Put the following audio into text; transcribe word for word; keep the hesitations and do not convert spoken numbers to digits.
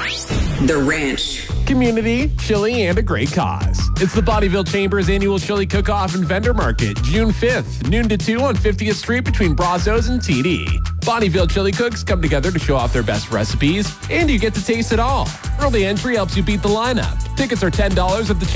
The Ranch. Community, chili, and a great cause. It's the Bonnyville Chamber's annual chili cook-off and vendor market, June fifth, noon to two on fiftieth Street between Brazos and T D. Bonnyville chili cooks come together to show off their best recipes, and you get to taste it all. Early entry helps you beat the lineup. Tickets are ten dollars at the